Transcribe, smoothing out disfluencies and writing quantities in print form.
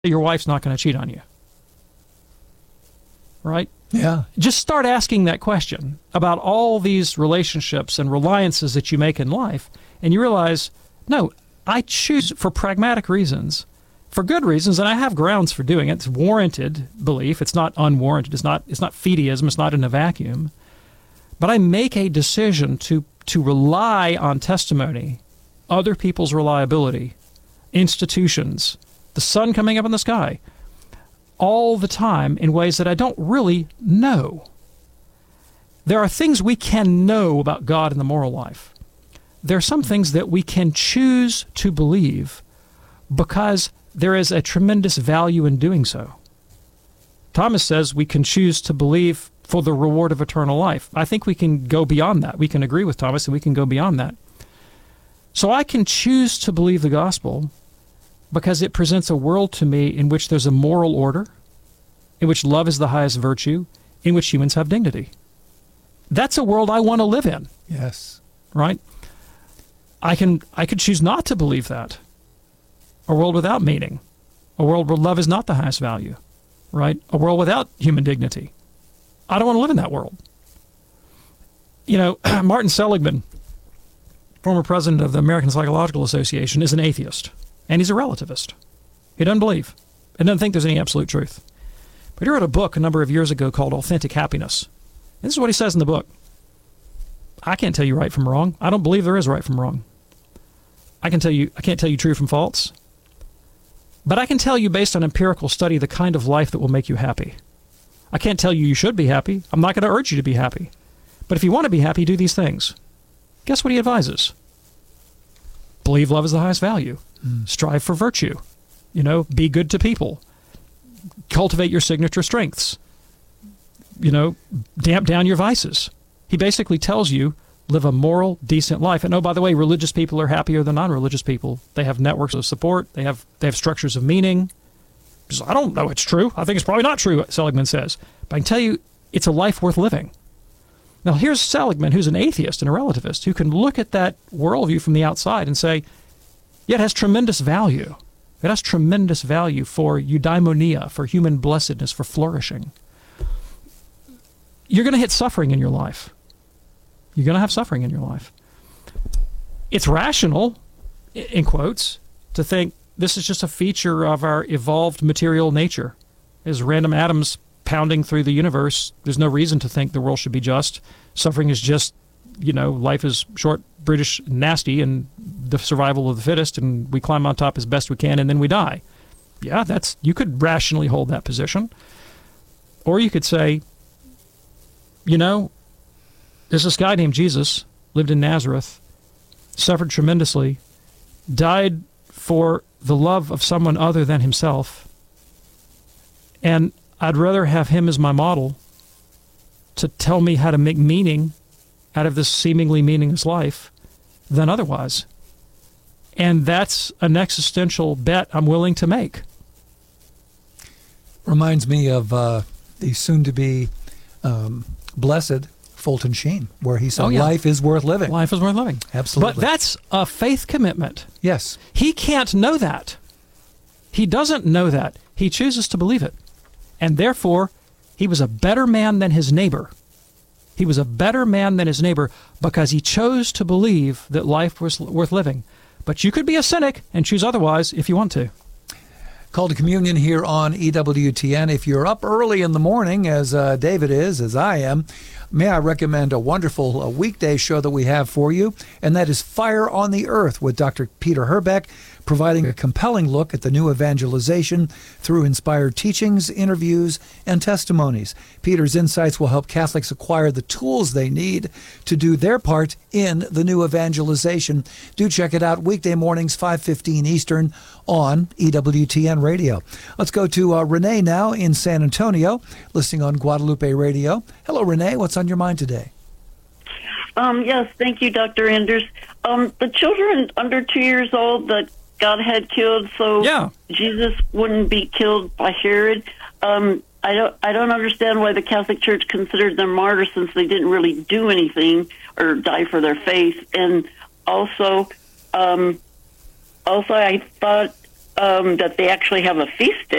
your wife's not going to cheat on you? Right? Yeah. Just start asking that question about all these relationships and reliances that you make in life, and you realize, no, I choose for pragmatic reasons, for good reasons, and I have grounds for doing it. It's warranted belief. It's not unwarranted. It's not fideism. It's not in a vacuum. But I make a decision to rely on testimony, other people's reliability, institutions, the sun coming up in the sky, all the time in ways that I don't really know. There are things we can know about God and the moral life. There are some things that we can choose to believe because there is a tremendous value in doing so. Thomas says we can choose to believe for the reward of eternal life. I think we can go beyond that. We can agree with Thomas and we can go beyond that. So I can choose to believe the gospel because it presents a world to me in which there's a moral order, in which love is the highest virtue, in which humans have dignity. That's a world I want to live in. Yes. Right? I could choose not to believe that. A world without meaning. A world where love is not the highest value. Right? A world without human dignity. I don't want to live in that world. You know, Martin Seligman, former president of the American Psychological Association, is an atheist. And he's a relativist. He doesn't believe and doesn't think there's any absolute truth. But he wrote a book a number of years ago called Authentic Happiness. And this is what he says in the book. I can't tell you right from wrong. I don't believe there is right from wrong. I can't tell you true from false. But I can tell you based on empirical study the kind of life that will make you happy. I can't tell you should be happy. I'm not going to urge you to be happy. But if you want to be happy, do these things. Guess what he advises? Believe love is the highest value. Strive for virtue. You know, be good to people. Cultivate your signature strengths. You know, damp down your vices. He basically tells you, live a moral, decent life. And oh, by the way, religious people are happier than non-religious people. They have networks of support. They have structures of meaning. So I don't know it's true. I think it's probably not true, Seligman says. But I can tell you, it's a life worth living. Now, here's Seligman, who's an atheist and a relativist, who can look at that worldview from the outside and say, yeah, it has tremendous value. It has tremendous value for eudaimonia, for human blessedness, for flourishing. You're going to hit suffering in your life. You're going to have suffering in your life. It's rational, in quotes, to think this is just a feature of our evolved material nature. As random atoms pounding through the universe, there's no reason to think the world should be just. Suffering is just, you know, life is short, British, nasty, and the survival of the fittest, and we climb on top as best we can, and then we die. Yeah, you could rationally hold that position. Or you could say, you know, there's this guy named Jesus, lived in Nazareth, suffered tremendously, died for the love of someone other than himself, and I'd rather have him as my model to tell me how to make meaning out of this seemingly meaningless life than otherwise. And that's an existential bet I'm willing to make. Reminds me of the soon-to-be blessed Fulton Sheen, where he said, life is worth living. Life is worth living. Absolutely. But that's a faith commitment. Yes. He can't know that. He doesn't know that. He chooses to believe it. And therefore, he was a better man than his neighbor. He was a better man than his neighbor because he chose to believe that life was worth living. But you could be a cynic and choose otherwise if you want to. Call to Communion here on EWTN. If you're up early in the morning, as David is, as I am, may I recommend a wonderful weekday show that we have for you, and that is Fire on the Earth with Dr. Peter Herbeck, providing a compelling look at the new evangelization through inspired teachings, interviews, and testimonies. Peter's insights will help Catholics acquire the tools they need to do their part in the new evangelization. Do check it out weekday mornings, 5:15 Eastern on EWTN Radio. Let's go to Renee now in San Antonio, listening on Guadalupe Radio. Hello, Renee. What's on your mind today? Yes, thank you, Dr. Enders. The children under 2 years old that God had killed so Jesus wouldn't be killed by Herod. I don't understand why the Catholic Church considered them martyrs since they didn't really do anything or die for their faith. And also I thought that they actually have a feast day.